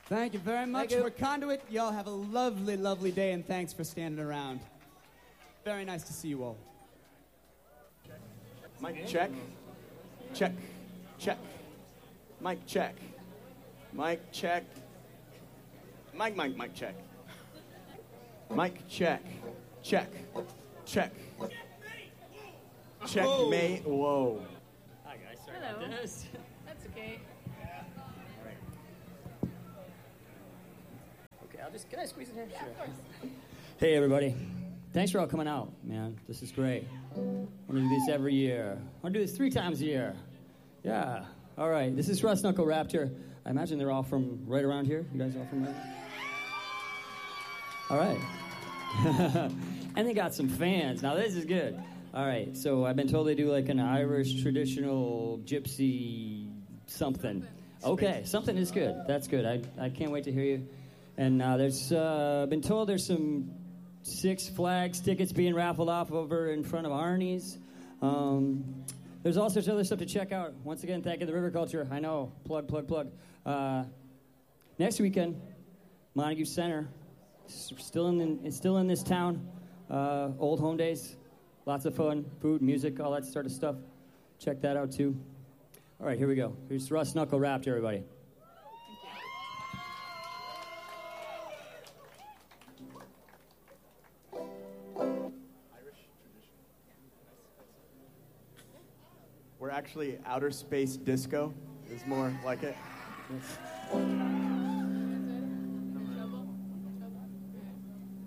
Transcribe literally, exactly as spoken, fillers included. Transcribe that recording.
Thank you very much. Thank you. For Conduit, y'all have a lovely, lovely day, and thanks for standing around. Very nice to see you all. Mic check. Check. Check. Mic check. Mic check. Mic, mic, mic check. Mic check. Check. Check. Checkmate. Whoa. Hi, guys. Sorry Hello. about this. That's okay. Okay, I'll just, can I squeeze in here? Yeah, Sure. of course. Hey, everybody. Thanks for all coming out, man. This is great. I'm going to do this every year. I'm going to do this three times a year. Yeah. All right. This is Rust Knuckle Raptor. I imagine they're all from right around here. You guys all from right All right. And they got some fans. Now, this is good. All right. So I've been told they do like an Irish traditional gypsy something. Okay. Something is good. That's good. I, I can't wait to hear you. And uh, there's uh, been told there's some Six Flags tickets being raffled off over in front of Arnie's. Um, there's all sorts of other stuff to check out. Once again, thank you to River Culture. I know, plug, plug, plug. Uh, next weekend, Montague Center, s- still in it's still in this town. Uh, old home days, lots of fun, food, music, all that sort of stuff. Check that out too. All right, here we go. Here's Rust Knuckle Raptor, everybody. We're actually outer space disco is more like it.